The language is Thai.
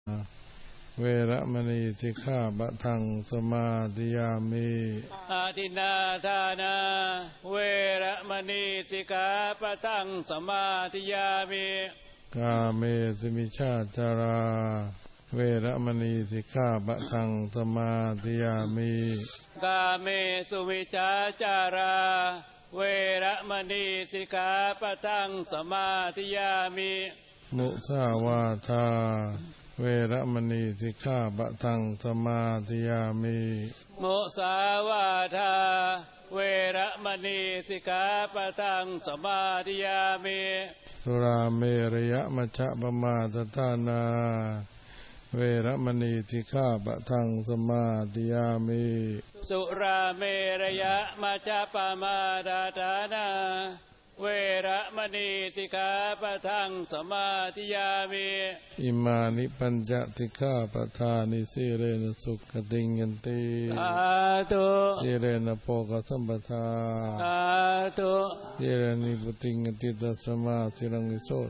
เวระมณีสิกขาปะทังสมาธิยามิอาทินนาทานาเวระมณีสิกขาปะทังสมาธิยามิกาเมสุมิชาจาราเวระมณีสิกขาปะทังสมาธิยามิกาเมสุวิชาจาราเวระมณีสิกขาปะทังสมาธิยามิมุสาวาทาเวระมณีสิกขาปะทังสมาธิยามิมุสาวาทาเวระมณีสิกขาปะทังสมาธิยามิสุราเมรยมัชฌะปมาทฐานาเวระมณีสิกขาปะทังสมาธิยามิสุราเมรยมัชฌะปมาทฐานาเวระมณีสิกขาปะทังสมาธิยามิอิมานิปัญจสิกขาปทานิสีเรนะสุขติงยันติสาธุสีเรนะโภคสัมปทาสาธุสีเรนิพุติงยันติตัสมาสิรังวิโส